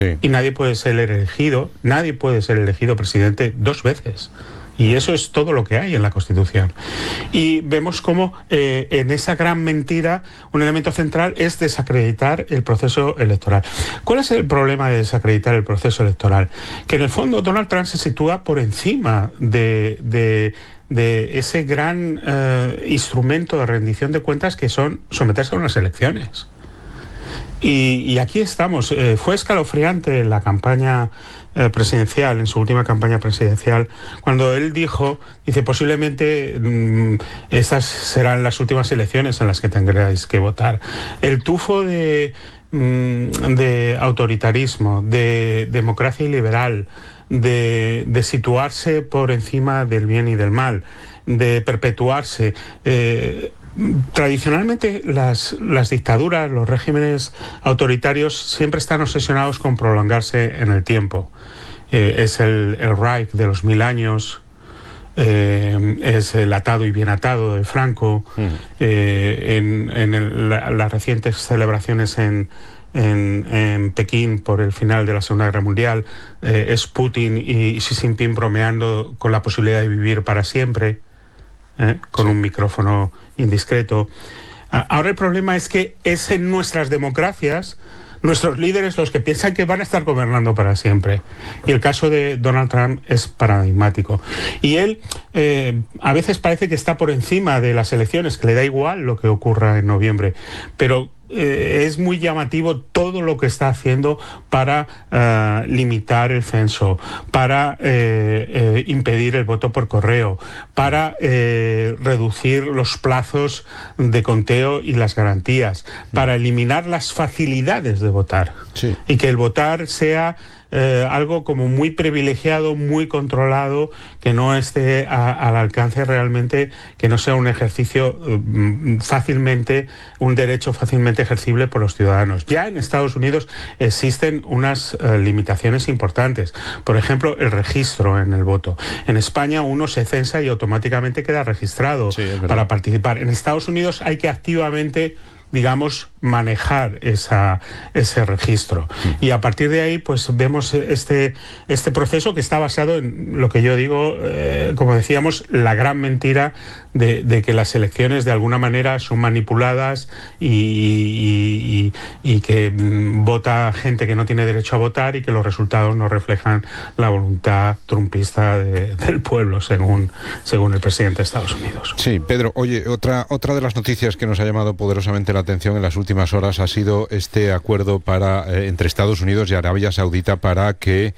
Sí. Y nadie puede ser elegido presidente 2 veces. Y eso es todo lo que hay en la Constitución. Y vemos cómo en esa gran mentira un elemento central es desacreditar el proceso electoral. ¿Cuál es el problema de desacreditar el proceso electoral? Que en el fondo Donald Trump se sitúa por encima de ese gran instrumento de rendición de cuentas que son someterse a unas elecciones. Y aquí estamos. Fue escalofriante la campaña presidencial, en su última campaña presidencial, cuando él dice, posiblemente estas serán las últimas elecciones en las que tendréis que votar. El tufo de autoritarismo, de democracia iliberal, de situarse por encima del bien y del mal, de perpetuarse. Tradicionalmente las dictaduras, los regímenes autoritarios siempre están obsesionados con prolongarse en el tiempo. Es el Reich de los 1000 años, es el atado y bien atado de Franco, las recientes celebraciones en Pekín por el final de la Segunda Guerra Mundial, es Putin y Xi Jinping bromeando con la posibilidad de vivir para siempre. Con un micrófono indiscreto. Ahora el problema es que es en nuestras democracias nuestros líderes los que piensan que van a estar gobernando para siempre. Y el caso de Donald Trump es paradigmático. Y él a veces parece que está por encima de las elecciones, que le da igual lo que ocurra en noviembre, pero es muy llamativo todo lo que está haciendo para limitar el censo, para impedir el voto por correo, para reducir los plazos de conteo y las garantías, para eliminar las facilidades de votar. Sí. Y que el votar sea algo como muy privilegiado, muy controlado, que no esté al alcance realmente, que no sea un ejercicio un derecho fácilmente ejercible por los ciudadanos. Ya en Estados Unidos existen unas limitaciones importantes. Por ejemplo, el registro en el voto. En España uno se censa y automáticamente queda registrado para participar. En Estados Unidos hay que activamente, digamos, manejar ese registro. Y a partir de ahí, pues vemos este proceso que está basado en lo que yo digo, como decíamos, la gran mentira de que las elecciones de alguna manera son manipuladas y que vota gente que no tiene derecho a votar y que los resultados no reflejan la voluntad trumpista del pueblo, según el presidente de Estados Unidos. Sí, Pedro, oye, otra de las noticias que nos ha llamado poderosamente la atención en las últimas horas ha sido este acuerdo entre Estados Unidos y Arabia Saudita para que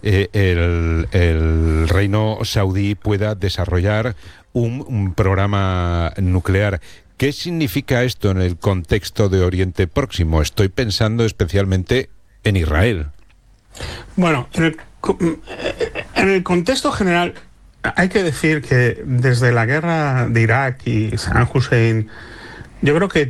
el reino saudí pueda desarrollar un programa nuclear. ¿Qué significa esto en el contexto de Oriente Próximo? Estoy pensando especialmente en Israel. Bueno, en el contexto general hay que decir que desde la guerra de Irak y Saddam Hussein, yo creo que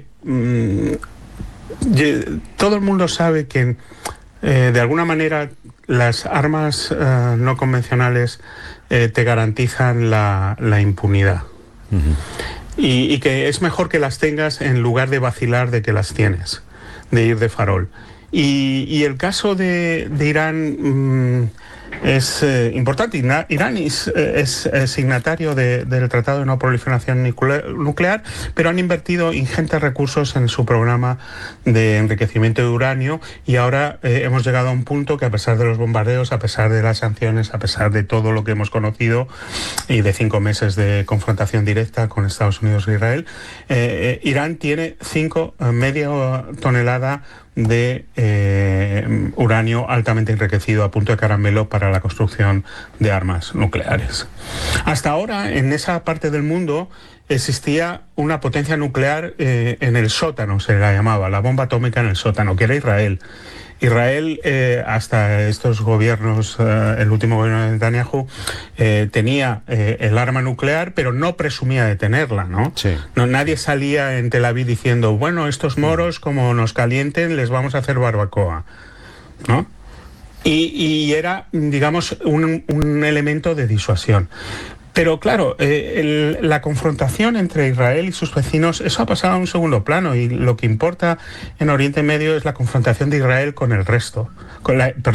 todo el mundo sabe que de alguna manera las armas no convencionales te garantizan la impunidad. Y que es mejor que las tengas en lugar de vacilar de que las tienes, de ir de farol. Y el caso de Irán es importante. Irán es signatario del Tratado de No Proliferación Nuclear, pero han invertido ingentes recursos en su programa de enriquecimiento de uranio y ahora hemos llegado a un punto que, a pesar de los bombardeos, a pesar de las sanciones, a pesar de todo lo que hemos conocido y de 5 meses de confrontación directa con Estados Unidos e Israel, Irán tiene media tonelada de uranio altamente enriquecido a punto de caramelo para la construcción de armas nucleares. Hasta ahora, en esa parte del mundo, existía una potencia nuclear en el sótano, se la llamaba, la bomba atómica en el sótano, que era Israel. Israel, hasta estos gobiernos, el último gobierno de Netanyahu, tenía el arma nuclear, pero no presumía de tenerla, ¿no? Sí. No, nadie salía en Tel Aviv diciendo, bueno, estos moros, como nos calienten, les vamos a hacer barbacoa, ¿no? Y era, digamos, un elemento de disuasión. Pero claro, la confrontación entre Israel y sus vecinos, eso ha pasado a un segundo plano, y lo que importa en Oriente Medio es la confrontación de Israel con el resto,